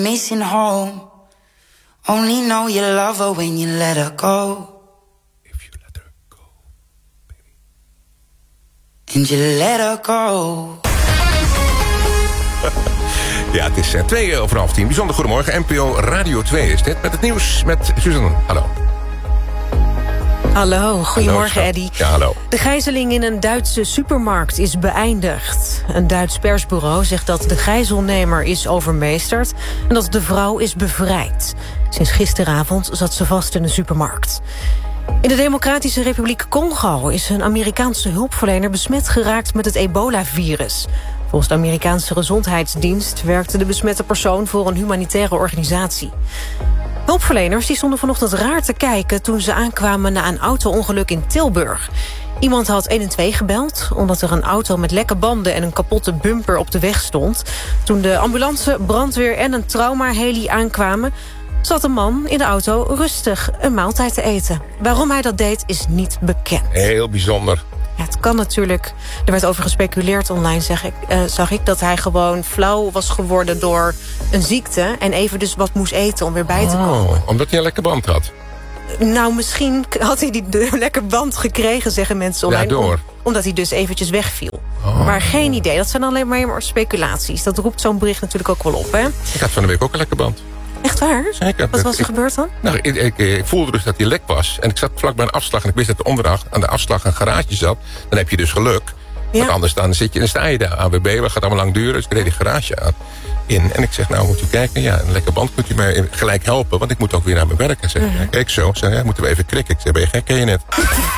Missing home. Only know you love her when you let her go. If you let her go, baby. And you let her go. Ja, het is 10:02. Bijzonder goedemorgen. NPO Radio 2 is dit. Met het nieuws met Suzanne. Hallo. Hallo, goedemorgen Eddy. Ja, hallo. De gijzeling in een Duitse supermarkt is beëindigd. Een Duits persbureau zegt dat de gijzelnemer is overmeesterd en dat de vrouw is bevrijd. Sinds gisteravond zat ze vast in de supermarkt. In de Democratische Republiek Congo is een Amerikaanse hulpverlener besmet geraakt met het ebola-virus. Volgens de Amerikaanse Gezondheidsdienst werkte de besmette persoon voor een humanitaire organisatie. Hulpverleners die stonden vanochtend raar te kijken toen ze aankwamen na een auto-ongeluk in Tilburg. Iemand had 112 gebeld omdat er een auto met lekke banden en een kapotte bumper op de weg stond. Toen de ambulance, brandweer en een traumaheli aankwamen, zat een man in de auto rustig een maaltijd te eten. Waarom hij dat deed is niet bekend. Heel bijzonder. Ja, het kan natuurlijk. Er werd over gespeculeerd online, zag ik, dat hij gewoon flauw was geworden door een ziekte en even dus wat moest eten om weer bij te komen. Oh, omdat hij een lekker band had. Nou, misschien had hij die lekker band gekregen, zeggen mensen online. Daardoor. Omdat hij dus eventjes wegviel. Oh. Maar geen idee, dat zijn alleen maar speculaties. Dat roept zo'n bericht natuurlijk ook wel op, hè? Ik had van de week ook een lekker band. Echt waar? Zeker. Wat was er gebeurd dan? Nou, ik voelde dus dat hij lek was. En ik zat vlak bij een afslag. En ik wist dat er onderaan aan de afslag een garage zat. Dan heb je dus geluk. Ja. Want anders dan sta je daar. AWB, dat gaat allemaal lang duren. Dus ik reed die garage aan. En ik zeg, nou moet u kijken. Ja, een lekker band kunt u mij gelijk helpen. Want ik moet ook weer naar mijn werk. Hij zegt, ja, kijk zo. Zeg, ja, moeten we even krikken. Ik zeg, ben je gek? Ken je net?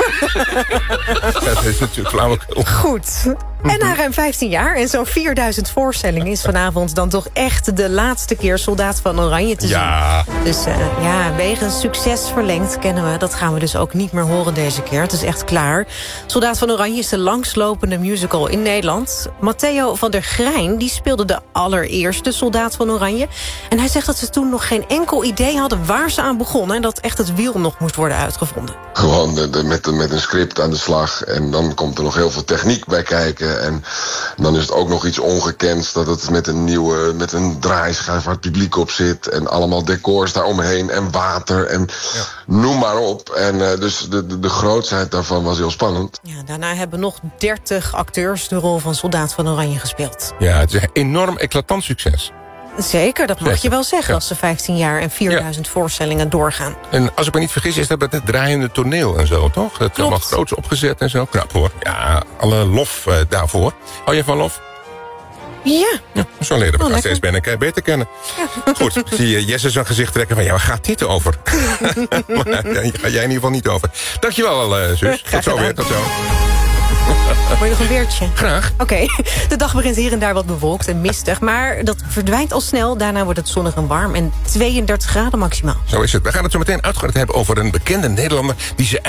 Dat is natuurlijk flauwekul. Goed. En na ruim 15 jaar en zo'n 4000 voorstellingen is vanavond dan toch echt de laatste keer Soldaat van Oranje te zien. Ja. Dus wegens succes verlengd kennen we. Dat gaan we dus ook niet meer horen deze keer. Het is echt klaar. Soldaat van Oranje is de langslopende musical in Nederland. Matteo van der Grijn die speelde de allereerste Soldaat van Oranje. En hij zegt dat ze toen nog geen enkel idee hadden waar ze aan begonnen. En dat echt het wiel nog moest worden uitgevonden. Gewoon met een script aan de slag. En dan komt er nog heel veel techniek bij kijken. En dan is het ook nog iets ongekends dat het met een draaischijf waar het publiek op zit. En allemaal decors daaromheen en water en noem maar op. En dus de grootsheid daarvan was heel spannend. Ja, daarna hebben nog 30 acteurs de rol van Soldaat van Oranje gespeeld. Ja, het is een enorm eclatant succes. Zeker, dat mag je wel zeggen als ze 15 jaar en 4000 voorstellingen doorgaan. En als ik me niet vergis is dat met het draaiende toneel en zo, toch? Dat is allemaal groots opgezet en zo. Knap hoor. Ja, alle lof daarvoor. Hou je van lof? Ja. Zo leren we elkaar steeds beter kennen. Ja. Goed, zie je Jesse zijn gezicht trekken van, ja, waar gaat dit over? Maar daar ga jij in ieder geval niet over. Dankjewel, zus. Tot zo weer, tot zo. Wil je nog een weertje? Graag. Oké, de dag begint hier en daar wat bewolkt en mistig. Maar dat verdwijnt al snel. Daarna wordt het zonnig en warm en 32 graden maximaal. Zo is het. We gaan het zo meteen uitgebreid hebben over een bekende Nederlander die ze